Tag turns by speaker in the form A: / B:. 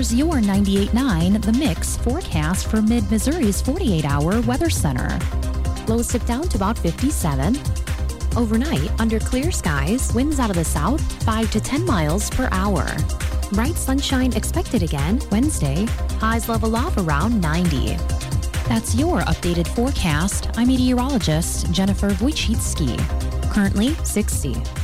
A: Here's your 98.9 The Mix forecast for Mid-Missouri's 48-hour weather center. Lows dip down to about 57. Overnight, under clear skies, winds out of the south 5 to 10 miles per hour. Bright sunshine expected again Wednesday. Highs level off around 90. That's your updated forecast. I'm meteorologist Jennifer Wojcicki. Currently 60.